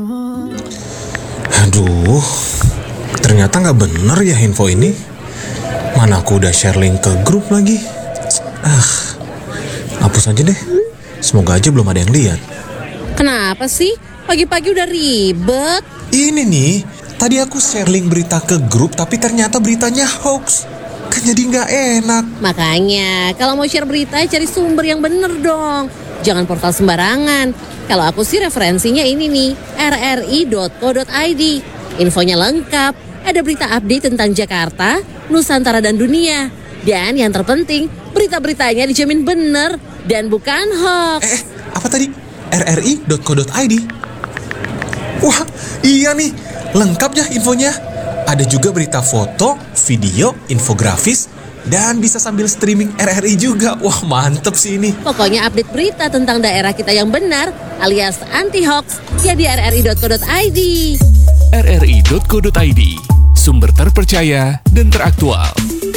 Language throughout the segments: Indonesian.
Aduh, ternyata nggak bener ya info ini. Mana aku udah share link ke grup lagi. Hapus aja deh. Semoga aja belum ada yang lihat. Kenapa sih? Pagi-pagi udah ribet. Ini nih, tadi aku share link berita ke grup tapi ternyata beritanya hoax. Kan jadi nggak enak. Makanya, kalau mau share berita cari sumber yang bener dong. Jangan portal sembarangan. Kalau aku sih referensinya ini nih, rri.co.id. Infonya lengkap, ada berita update tentang Jakarta, Nusantara dan dunia. Dan yang terpenting, berita-beritanya dijamin bener dan bukan hoax. Apa tadi? rri.co.id. Wah, iya nih, lengkap ya infonya. Ada juga berita foto, video, infografis, dan bisa sambil streaming RRI juga. Wah, mantep sih ini. Pokoknya update berita tentang daerah kita yang benar alias anti-hoax ya di rri.co.id. rri.co.id, sumber terpercaya dan teraktual.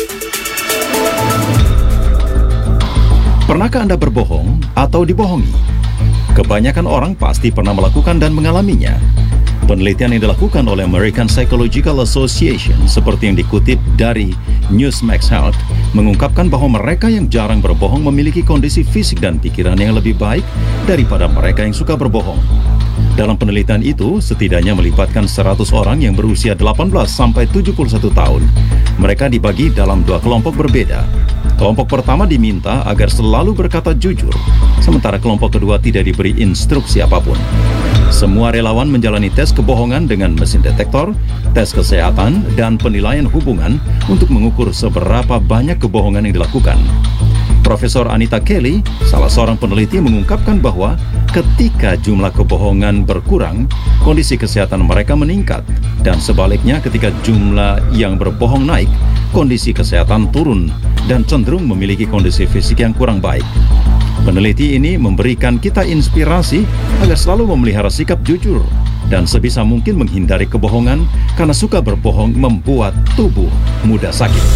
Pernahkah Anda berbohong atau dibohongi? Kebanyakan orang pasti pernah melakukan dan mengalaminya. Penelitian yang dilakukan oleh American Psychological Association seperti yang dikutip dari Newsmax Health mengungkapkan bahwa mereka yang jarang berbohong memiliki kondisi fisik dan pikiran yang lebih baik daripada mereka yang suka berbohong. Dalam penelitian itu, setidaknya melibatkan 100 orang yang berusia 18 sampai 71 tahun. Mereka dibagi dalam dua kelompok berbeda. Kelompok pertama diminta agar selalu berkata jujur, sementara kelompok kedua tidak diberi instruksi apapun. Semua relawan menjalani tes kebohongan dengan mesin detektor, tes kesehatan, dan penilaian hubungan untuk mengukur seberapa banyak kebohongan yang dilakukan. Profesor Anita Kelly, salah seorang peneliti, mengungkapkan bahwa ketika jumlah kebohongan berkurang, kondisi kesehatan mereka meningkat. Dan sebaliknya, ketika jumlah yang berbohong naik, kondisi kesehatan turun dan cenderung memiliki kondisi fisik yang kurang baik. Peneliti ini memberikan kita inspirasi agar selalu memelihara sikap jujur dan sebisa mungkin menghindari kebohongan karena suka berbohong membuat tubuh mudah sakit.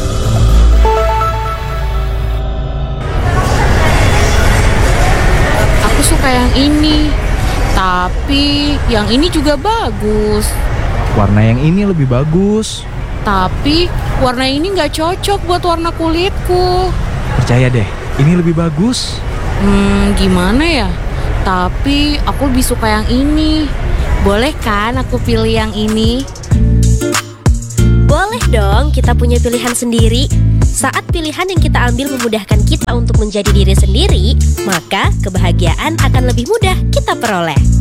Aku suka yang ini, tapi yang ini juga bagus. Warna yang ini lebih bagus. Tapi warna ini nggak cocok buat warna kulitku. Percaya deh, ini lebih bagus. Gimana ya? Tapi aku lebih suka yang ini. Boleh kan aku pilih yang ini? Boleh dong, kita punya pilihan sendiri. Saat pilihan yang kita ambil memudahkan kita untuk menjadi diri sendiri, maka kebahagiaan akan lebih mudah kita peroleh.